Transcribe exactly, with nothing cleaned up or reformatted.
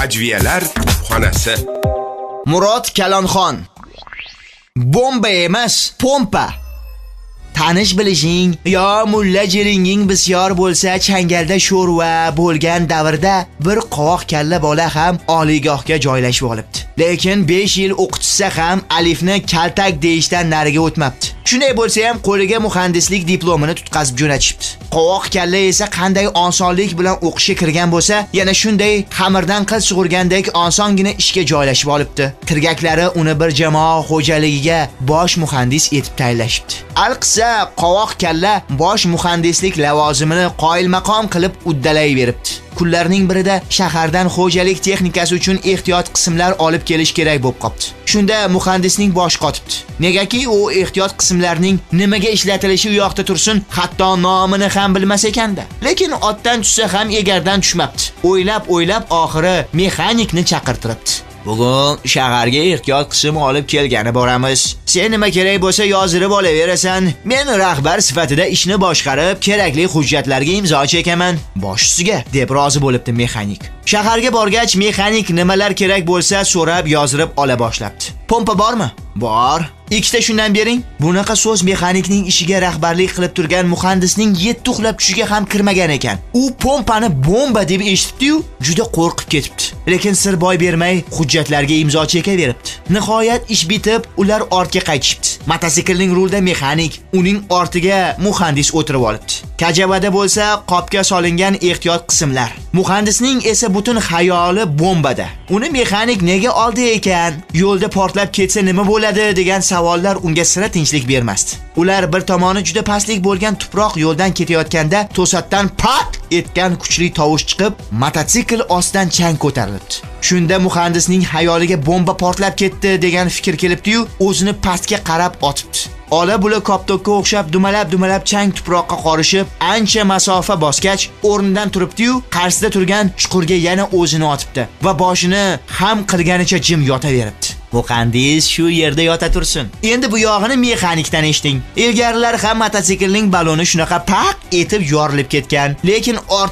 Ajviyalar xonasi. Murod Kalonxon. Bomba emas, pompa. Tanish bilishing yo mulla jiringing bisyor bo'lsa, changalda sho'rva bo'lgan davrda bir qovoq kalla bola ham oliygohga joylashib olibdi. Lekin besh yil o'qitsa ham alifni kaltak deyishdan nariga o'tmabdi. Shunday bo'lsa ham qo'liga muhandislik diplomini tutqazib jo'natishibdi. Qovoq kalla esa qanday osonlik bilan o'qishga kirgan bo'lsa, yana shunday xamirdan qil sug'urgandek osongina ishga joylashib olibdi. Tirgaklari uni bir jamoa xo'jaligiga bosh muhandis etib tayinlashibdi. Alqisa qovoq kalla bosh muhandislik lavozimini qoyilmaqom qilib uddalayveribdi. Kunlarning birida shahardan xo'jalik texnikasi uchun ehtiyot qismlar olib kelish kerak bo'lib qopti. Shunda muhandisning boshi qotibdi. Negaki u ehtiyot qismlarning nimaga ishlatilishi u yoqda tursin, hatto nomini ham bilmas ekanda. Lekin otdan tushsa ham egardan tushmabdi. O'ylab-o'ylab oxiri mexanikni chaqirtiribdi. Bugun shaharga ehtiyot qism olib kelgani boramiz. Sen nima kerak bo'lsa yozirib olaverasan. Men rahbar sifatida ishni boshqarib, kerakli hujjatlarga imzo chekaman. Bosh ustiga deb rozi bo'libdi mexanik. Shaharga borgach, mexanik nimalar kerak bo'lsa so'rab yozirib ola boshlabdi. Pompa bormi? Bor. Ikkita shundan bering. Bunaqa so'z mexanikning ishiga rahbarlik qilib turgan muhandisning yetti uxlab tushiga ham kirmagan ekan. U pompani bomba deb eshitdi-yu, juda qo'rqib ketibdi. Lekin sir boy bermay hujjatlarga imzo chekaveribdi. Nihoyat ish bitib, ular ortga qaytishibdi. Mototsiklning rulida mexanik, uning ortiga muhandis o'tirib olibdi. Kajavada bo'lsa qopga solingan ehtiyot qismlar. Muhandisning esa butun xayoli bombada. Uni mexanik nega oldi ekan? Yo'lda portlab ketsa nima bo'ladi degan savollar unga sira tinchlik bermasdi. Ular bir tomoni juda pastlik bo'lgan tuproq yo'ldan ketayotganda to'satdan pat etgan kuchli tovush chiqib, mototsikl ostidan chang ko'tarildi. Shunda muhandisning xayoliga bomba portlab ketdi degan fikr kelibdi-yu, o'zini pastga qarab otibdi. Ola bula koptokka o'xshab dumalab-dumalab chang tuproqqa qorishib, ancha masofa bosgach, o'rnidan turibdi-yu, qarshisida turgan chuqurga yana o'zini otibdi va boshini ham qilganicha jim yotaveribdi. Muhandis shu yerda yota tursin. Endi bu yog'ini mexanikdan eshiting. Ilgarilar ham mototsiklning baloni shunaqa paq etib yorilib ketgan, lekin